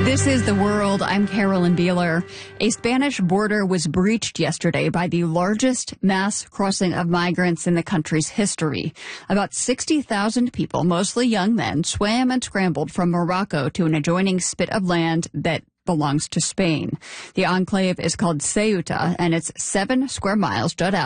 This is The World. I'm Carolyn Beeler. A Spanish border was breached yesterday by the largest mass crossing of migrants in the country's history. About 60,000 people, mostly young men, swam and scrambled from Morocco to an adjoining spit of land that belongs to Spain. The enclave is called Ceuta, and it's 7 square miles jut out